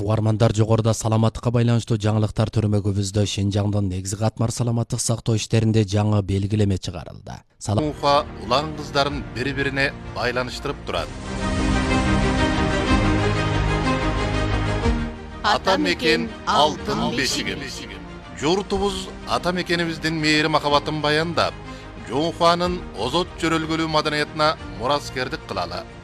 Угармандар жогоруда саламаттыкка байланыштуу жаңылыктар төрөмөгүбүздө Шинжаңдын негизги катмар саламаттык сактоо иштеринде жаңы белгилеме чыгарылды. Жонхва улан кыздарын бири-бирине байланыштырып турат. Ата мекен алтын бешиги. Журтубуз ата мекенибиздин мээри махабатын баяндап, Жонхванын озот жөрөлгөлүү маданиятына мураскердик кылалы.